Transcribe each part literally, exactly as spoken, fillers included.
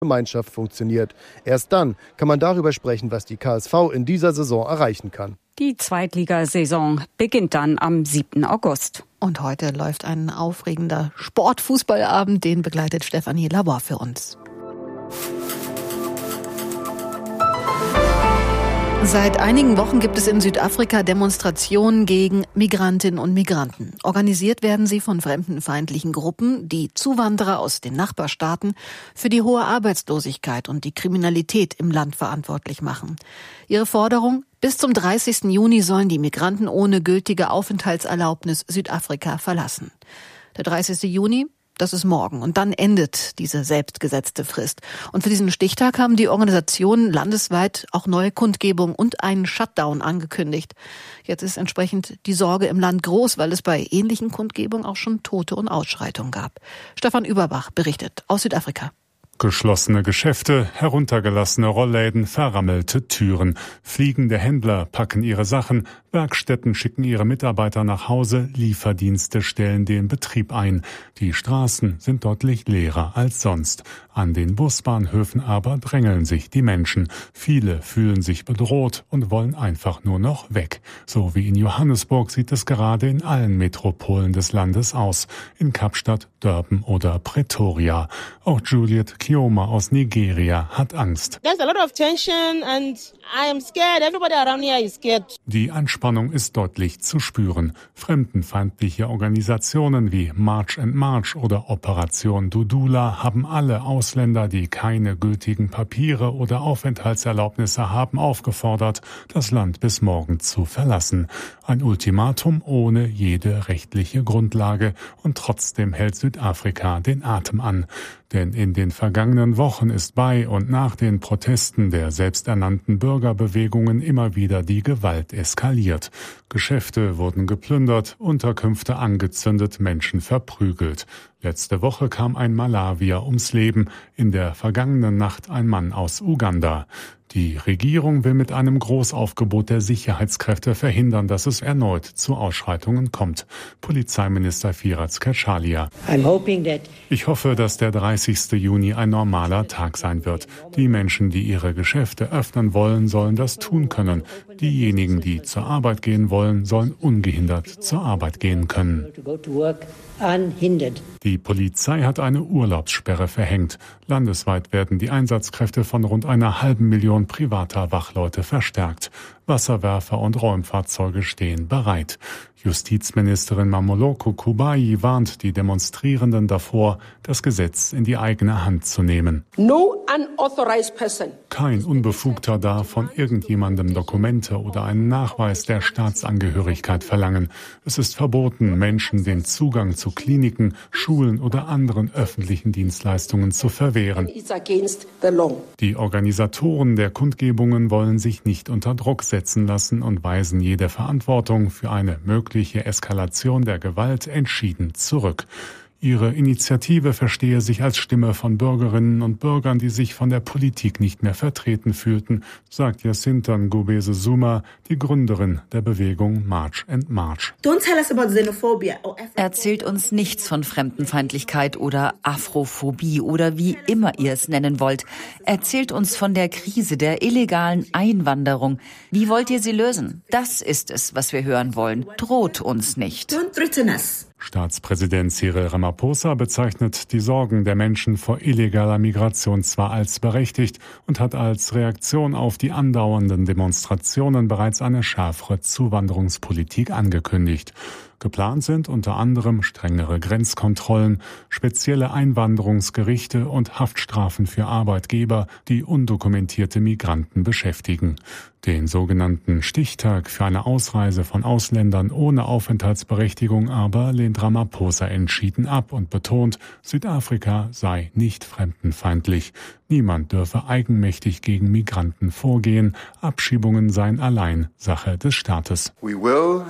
Gemeinschaft funktioniert. Erst dann kann man darüber sprechen, was die K S V in dieser Saison erreichen kann. Die Zweitligasaison beginnt dann am siebten August. Und heute läuft ein aufregender Sportfußballabend, den begleitet Stefanie Labor für uns. Seit einigen Wochen gibt es in Südafrika Demonstrationen gegen Migrantinnen und Migranten. Organisiert werden sie von fremdenfeindlichen Gruppen, die Zuwanderer aus den Nachbarstaaten für die hohe Arbeitslosigkeit und die Kriminalität im Land verantwortlich machen. Ihre Forderung: Bis zum dreißigsten Juni sollen die Migranten ohne gültige Aufenthaltserlaubnis Südafrika verlassen. Der dreißigste Juni, das ist morgen. Und dann endet diese selbstgesetzte Frist. Und für diesen Stichtag haben die Organisationen landesweit auch neue Kundgebungen und einen Shutdown angekündigt. Jetzt ist entsprechend die Sorge im Land groß, weil es bei ähnlichen Kundgebungen auch schon Tote und Ausschreitungen gab. Stefan Überbach berichtet aus Südafrika. Geschlossene Geschäfte, heruntergelassene Rollläden, verrammelte Türen. Fliegende Händler packen ihre Sachen, Werkstätten schicken ihre Mitarbeiter nach Hause, Lieferdienste stellen den Betrieb ein. Die Straßen sind deutlich leerer als sonst. An den Busbahnhöfen aber drängeln sich die Menschen. Viele fühlen sich bedroht und wollen einfach nur noch weg. So wie in Johannesburg sieht es gerade in allen Metropolen des Landes aus. In Kapstadt, Durban oder Pretoria. Auch Juliet Kioma aus Nigeria hat Angst. Die Anspannung ist deutlich zu spüren. Fremdenfeindliche Organisationen wie March and March oder Operation Dudula haben alle Ausländer, die keine gültigen Papiere oder Aufenthaltserlaubnisse haben, aufgefordert, das Land bis morgen zu verlassen. Ein Ultimatum ohne jede rechtliche Grundlage, und trotzdem hält Südafrika den Atem an. Denn in den vergangenen Wochen ist bei und nach den Protesten der selbsternannten Bürgerbewegungen immer wieder die Gewalt eskaliert. Geschäfte wurden geplündert, Unterkünfte angezündet, Menschen verprügelt. Letzte Woche kam ein Malawier ums Leben, in der vergangenen Nacht ein Mann aus Uganda. Die Regierung will mit einem Großaufgebot der Sicherheitskräfte verhindern, dass es erneut zu Ausschreitungen kommt. Polizeiminister Firas Kachalia. Ich hoffe, dass der dreißigste Juni ein normaler Tag sein wird. Die Menschen, die ihre Geschäfte öffnen wollen, sollen das tun können. Diejenigen, die zur Arbeit gehen wollen, sollen ungehindert zur Arbeit gehen können. Die Polizei hat eine Urlaubssperre verhängt. Landesweit werden die Einsatzkräfte von rund einer halben Million privater Wachleute verstärkt. Wasserwerfer und Räumfahrzeuge stehen bereit. Justizministerin Mamoloko Kubayi warnt die Demonstrierenden davor, das Gesetz in die eigene Hand zu nehmen. No unauthorized person. Kein Unbefugter darf von irgendjemandem Dokumente oder einen Nachweis der Staatsangehörigkeit verlangen. Es ist verboten, Menschen den Zugang zu Kliniken, Schulen oder anderen öffentlichen Dienstleistungen zu verwehren. Die Organisatoren der Kundgebungen wollen sich nicht unter Druck setzen lassen und weisen jede Verantwortung für eine mögliche Eskalation der Gewalt entschieden zurück. Ihre Initiative verstehe sich als Stimme von Bürgerinnen und Bürgern, die sich von der Politik nicht mehr vertreten fühlten, sagt Jacinta Ngubese Zuma, die Gründerin der Bewegung March and March. Erzählt uns nichts von Fremdenfeindlichkeit oder Afrophobie oder wie immer ihr es nennen wollt. Erzählt uns von der Krise der illegalen Einwanderung. Wie wollt ihr sie lösen? Das ist es, was wir hören wollen. Droht uns nicht. Staatspräsident Cyril Ramaphosa bezeichnet die Sorgen der Menschen vor illegaler Migration zwar als berechtigt und hat als Reaktion auf die andauernden Demonstrationen bereits eine schärfere Zuwanderungspolitik angekündigt. Geplant sind unter anderem strengere Grenzkontrollen, spezielle Einwanderungsgerichte und Haftstrafen für Arbeitgeber, die undokumentierte Migranten beschäftigen. Den sogenannten Stichtag für eine Ausreise von Ausländern ohne Aufenthaltsberechtigung aber lehnt Ramaphosa entschieden ab und betont, Südafrika sei nicht fremdenfeindlich. Niemand dürfe eigenmächtig gegen Migranten vorgehen. Abschiebungen seien allein Sache des Staates. We will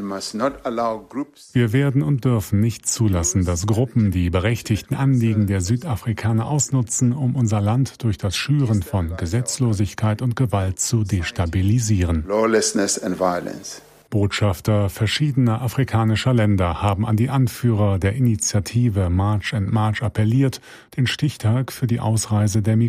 Wir werden und dürfen nicht zulassen, dass Gruppen die berechtigten Anliegen der Südafrikaner ausnutzen, um unser Land durch das Schüren von Gesetzlosigkeit und Gewalt zu destabilisieren. Botschafter verschiedener afrikanischer Länder haben an die Anführer der Initiative March and March appelliert, den Stichtag für die Ausreise der Migranten